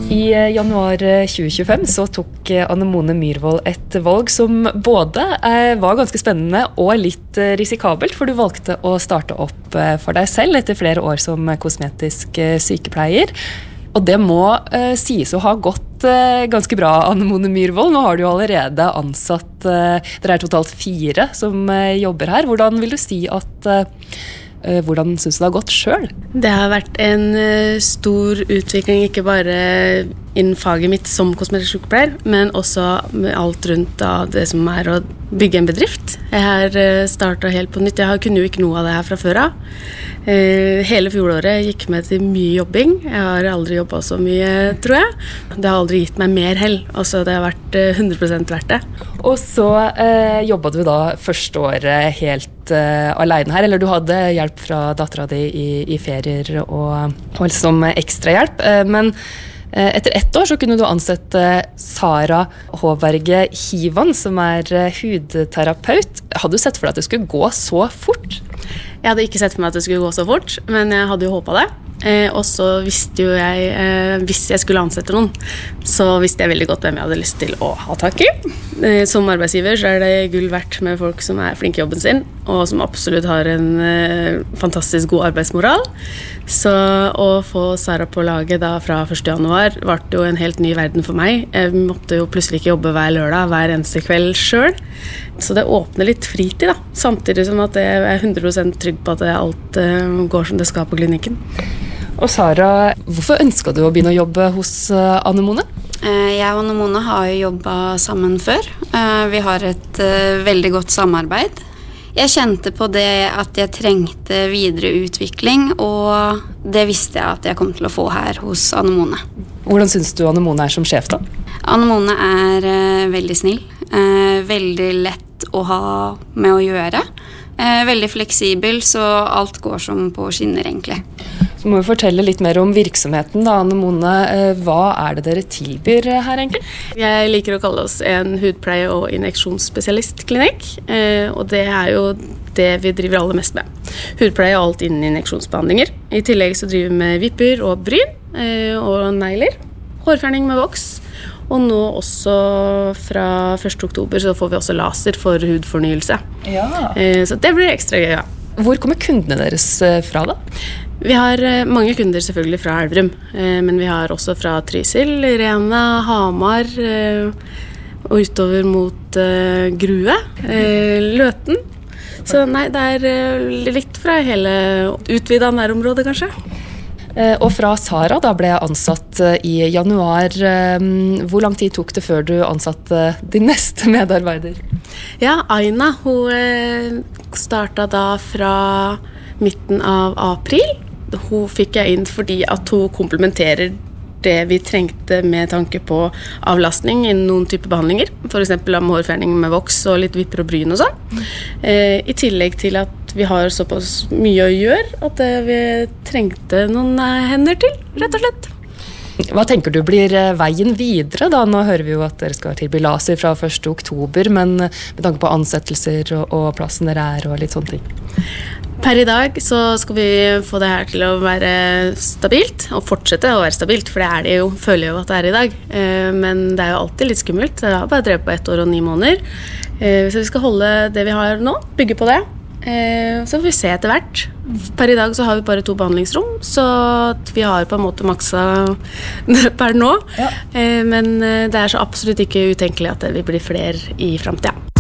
I januar 2025 så tok Anne-Mone Myhrvold et valg som både var ganske spennende og litt risikabelt, for du valgte å starte opp for deg selv etter flere år som kosmetisk sykepleier. Og det må sies å ha gått ganske bra, Anne-Mone Myhrvold. Nå har du jo allerede ansatt, dere totalt 4 som jobber her. Hvordan vil du si at hvordan synes du det har gått selv? Det har vært en stor utvikling, ikke bare innen faget mitt som kosmetisk sykepleier, men også med alt rundt det som å bygge en bedrift. Jeg har startet helt på nytt. Jeg kunne jo ikke noe av det her fra før av. Hele fjoråret gikk med til mye jobbing. Jeg har aldri jobbet så mye, tror jeg. Det har aldri gitt meg mer hell. Altså, det har vært 100% verdt det. Og så jobbet du da første året helt alene her, eller du hadde hjelp fra datteren din i ferier og som ekstra hjelp, men etter 1 år så kunne du ansette Sara Håberge Hivan, som hudterapeut. Hadde du sett for deg at det skulle gå så fort? Jeg hadde ikke sett for meg at det skulle gå så fort, men jeg hadde jo håpet det. Og så visste jo jeg, hvis jeg skulle ansette noen, så visste jeg veldig godt hvem jeg hadde lyst til å ha tak i. Som arbeidsgiver så det gull verdt med folk som flinke i jobben sin, og som absolutt har en fantastisk god arbeidsmoral. Så å få Sara på laget da fra 1. januar var det jo en helt ny verden for meg. Jeg måtte jo plutselig ikke jobbe hver lørdag, hver eneste kveld selv. Så det åpner litt fritid da, samtidig som at jeg 100% trygg på at alt går som det skal på klinikken. Og Sara, hvorfor ønsket du å begynne å jobbe hos Anne-Mone? Jeg og Anne-Mone har jo jobbet sammen før. Vi har et veldig godt samarbeid. Jeg kjente på det at jeg trengte videre utvikling, og det visste jeg at jeg kom til å få her hos Anne-Mone. Hvordan synes du Anne-Mone som sjef da? Anne-Mone veldig snill, veldig lett å ha med å gjøre. Veldig fleksibel, så alt går som på skinner egentlig. Så må vi fortelle litt mer om virksomheten da, Anne-Mone. Hva det dere tilbyr her egentlig? Jeg liker å kalle oss en hudpleie- og injeksjonsspesialistklinikk, og det jo det vi driver aller mest med. Hudpleie og alt innen injeksjonsbehandlinger. I tillegg så driver vi med vipper og bryn og negler, hårfjerning med voks, og nå også fra 1. oktober så får vi også laser for hudfornyelse. Ja. Så det blir ekstra gøy, ja. Hvor kommer kundene deres fra da? Vi har mange kunder selvfølgelig fra Elverum, men vi har også fra Trysil, Rena, Hamar, og utover mot Grue, Løten. Så nei, det litt fra hele utvidet nærområdet kanskje. Og fra Sara da ble jeg ansatt i januar. Hvor lang tid tok det før du ansatte din neste medarbeider? Ja, Aina, hun startet da fra midten av april. Hun fikk jeg inn fordi at hun komplementerer det vi trengte med tanke på avlastning innen noen type behandlinger. For eksempel med hårfjerning med voks og litt vipper og bryn og sånn. I tillegg til at vi har såpass mye å gjøre at vi trengte noen hender til, rett og slett. Hva tenker du blir veien videre da? Nå hører vi jo at dere skal tilby laser fra 1. oktober, men med tanke på ansettelser og plassen dere og litt sånne ting. Per i dag så skal vi få det her til å være stabilt, og fortsette å være stabilt, for det jo, føler jeg jo at det i dag. Men det jo alltid litt skummelt. Jeg har bare drevet på 1 år og 9 måneder. Så vi skal holde det vi har nå, bygge på det. Så får vi se etter hvert. Per i dag så har vi bare 2 behandlingsrom, så vi har på en måte maksa per nå. Ja. Men det så absolutt ikke utenkelig at det vil bli flere i fremtiden.